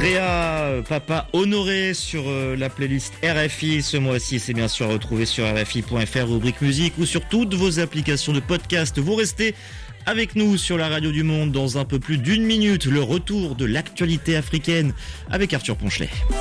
Réa, papa honoré sur la playlist RFI ce mois-ci. C'est bien sûr retrouvé sur RFI.fr, rubrique musique ou sur toutes vos applications de podcast. Vous restez avec nous sur la radio du monde dans un peu plus d'une minute. Le retour de l'actualité africaine avec Arthur Ponchelet.